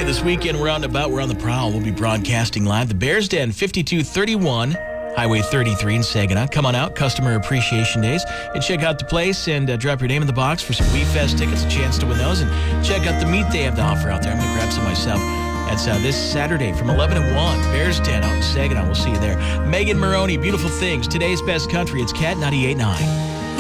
Hey, this weekend we're out and about. We're on the prowl. We'll be broadcasting live. The Bears Den, 5231 Highway 33 in Saginaw. Come on out, Customer Appreciation Days, and check out the place and drop your name in the box for some Wee Fest tickets, a chance to win those, and check out the meat they have to offer out there. I'm going to grab some myself. That's this Saturday from 11 to 1. Bears Den out in Saginaw. We'll see you there. Megan Maroney, Beautiful Things. Today's Best Country. It's Cat 98.9.